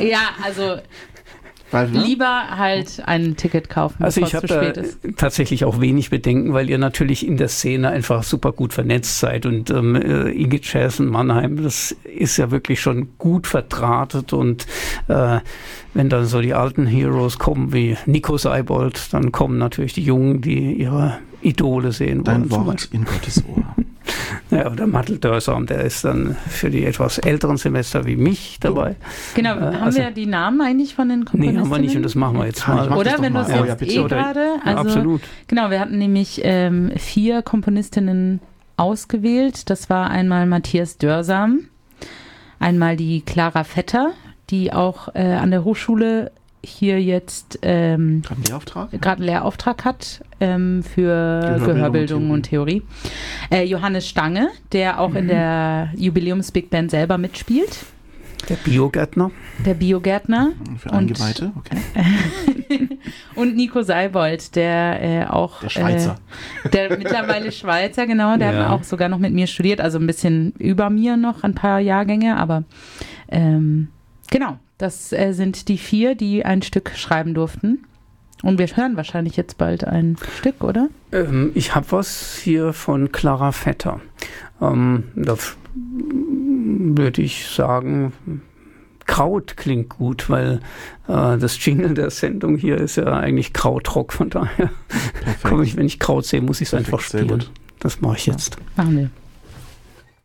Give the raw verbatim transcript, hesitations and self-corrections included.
Ja, also Weil, ne? lieber halt ein Ticket kaufen, Also bevor ich es zu habe spät da ist. tatsächlich auch wenig Bedenken, weil ihr natürlich in der Szene einfach super gut vernetzt seid und ähm, Inge Jazz in Mannheim, das ist ja wirklich schon gut verdrahtet und äh, wenn dann so die alten Heroes kommen wie Nico Seibold, dann kommen natürlich die Jungen, die ihre Idole sehen wollen. Dein Wort in Gottes Ohr. Ja, oder Mattel Dörsam, der ist dann für die etwas älteren Semester wie mich dabei. Genau, Äh, haben also- wir die Namen eigentlich von den Komponistinnen? Nee, haben wir nicht und das machen wir jetzt Ja, ich mal. mach das Oder doch wenn du mal. es Oh, jetzt ja, bitte. eh Oder- gerade, Ja, also absolut. genau, wir hatten nämlich ähm, vier Komponistinnen ausgewählt. Das war einmal Matthias Dörsam, einmal die Clara Vetter, die auch äh, an der Hochschule hier jetzt ähm, Gerade einen Lehrauftrag? gerade einen Lehrauftrag hat ähm, für, Hörbildung für und Hörbildung und Theorie. Theorie. Äh, Johannes Stange, der auch in der Jubiläums-Big Band selber mitspielt. Der Biogärtner. Der Biogärtner. Für Und- Eingeweihte? Okay. Und Nico Seibold, der äh, auch Der Schweizer. Äh, der mittlerweile Schweizer, genau, der Ja. hat auch sogar noch mit mir studiert, also ein bisschen über mir noch, ein paar Jahrgänge, aber ähm, genau, das äh, sind die vier, die ein Stück schreiben durften. Und wir hören wahrscheinlich jetzt bald ein Stück, oder? Ähm, ich habe was hier von Clara Vetter. Ähm, da f- würde ich sagen, Kraut klingt gut, weil äh, das Jingle der Sendung hier ist ja eigentlich Krautrock. Von daher komme ich, wenn ich Kraut sehe, muss ich es einfach Perfekt, sehr spielen. gut. Das mache ich jetzt. Machen wir.